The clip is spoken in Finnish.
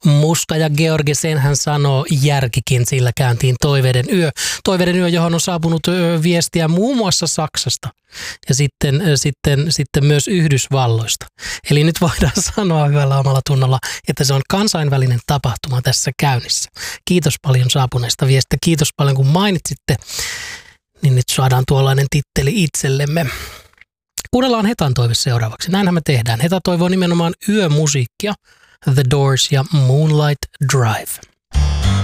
Muska ja Georgisen hän sanoo järkikin, sillä kääntiin Toiveiden yö. Toiveiden yö, johon on saapunut viestiä muun muassa Saksasta ja sitten myös Yhdysvalloista. Eli nyt voidaan sanoa hyvällä omalla tunnolla, että se on kansainvälinen tapahtuma tässä käynnissä. Kiitos paljon saapuneista viestistä. Kiitos paljon kun mainitsitte, niin nyt saadaan tuollainen titteli itsellemme. Kuunnellaan Hetan toive seuraavaksi. Näinhän me tehdään. Heta toivoo nimenomaan yömusiikkia. The Doors ja Moonlight Drive.